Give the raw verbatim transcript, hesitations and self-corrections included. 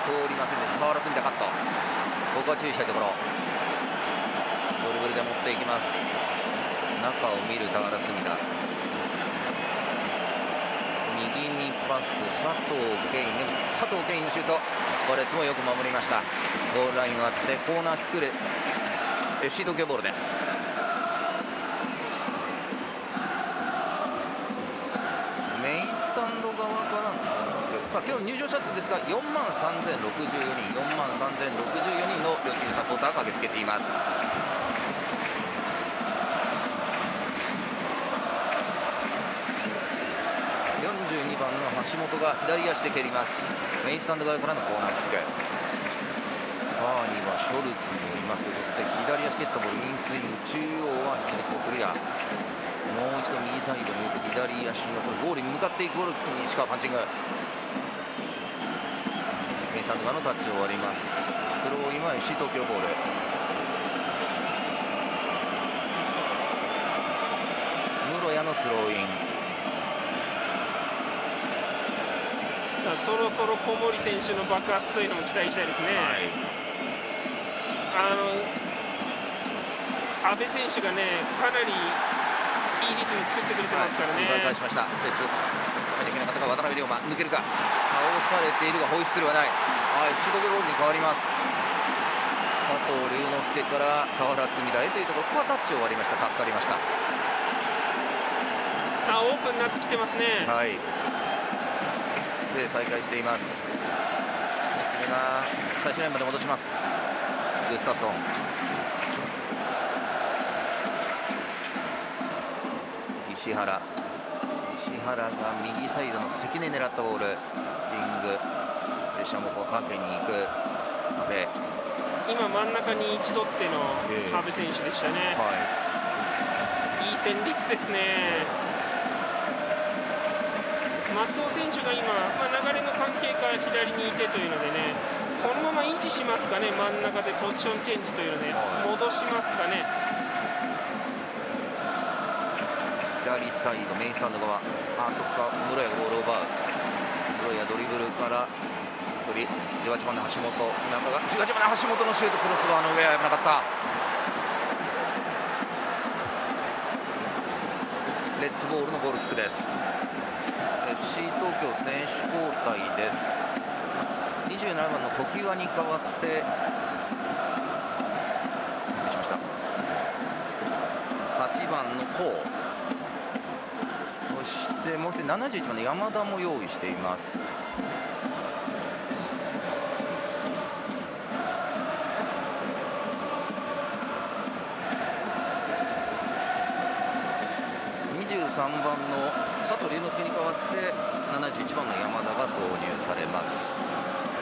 通りませんでした。俵積田カット、ここは注意したいところ。ドリブルで持っていきます。中を見る俵積田、右にパス、佐藤圭イ佐藤圭イのシュート、これもよく守りました。ゴールラインを割ってコーナーキックで エフシー 東京ボールです。メインスタンド側からのさあ今日入場者数ですがよんまんさんぜんろくじゅうよにん、よんまんさんぜんろくじゅうよにんの両チームサポーターが駆けつけています。よんじゅうにばんの橋本が左足で蹴ります。メインスタンド側からのコーナーキック。バーにはショルツもいます。そして左足蹴ったボールインスイング、中央は左クリア、もう一度右サイドに向いて左足のクロス、ゴールに向かっていくボールに石川パンチング。メインスタンド側のタッチを割ります。スローインは エフシー 東京ボール。室谷のスローイン。 さあそろそろ小森選手の爆発というのも期待したいですね。はい、あの阿部選手がねかなりいいリズム作ってくれてますからね。 はい、返しました。別的な方が渡辺龍馬抜けるか、倒されているがホイッスルはない。はい、エフシー 東京ボールに変わります。加藤龍之介から俵積田へというところ、ここはタッチを割りました。助かりました。 さあオープンになってきてますね。 はい、で再開しています。これが最終ラインまで戻します。グスタフソン、石原石原が右サイドの関根狙ったボール、リングプレッシャーもこうかけに行く阿部。 今真ん中に一度っての阿部選手でしたね。はい、いい戦率ですね。松尾選手が今、まあ、流れの関係から左にいてというのでね、このまま維持しますかね。真ん中でポジションチェンジというので戻しますかね。 左サイドメインスタンド側、あとか室谷がボールを奪う。室谷ドリブルから一人じゅうはちばんの橋本、中がじゅうはちばんの橋本のシュート、クロスバーの上は危なかった。レッツボールのゴールキックです。 エフシー 東京選手交代です。にじゅうななばんの常盤に代わって失礼しましたはちばんのコウ、そしてもう一人ななじゅういちばんの山田も用意しています。にじゅうさんばんの佐藤龍之介に代わってななじゅういちばんの山田が投入されます。